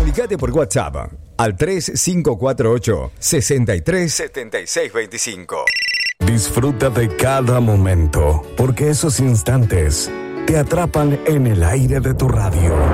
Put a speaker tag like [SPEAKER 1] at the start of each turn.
[SPEAKER 1] Comunicate por WhatsApp al 3548-637625.
[SPEAKER 2] Disfruta de cada momento, porque esos instantes te atrapan en el aire de tu radio.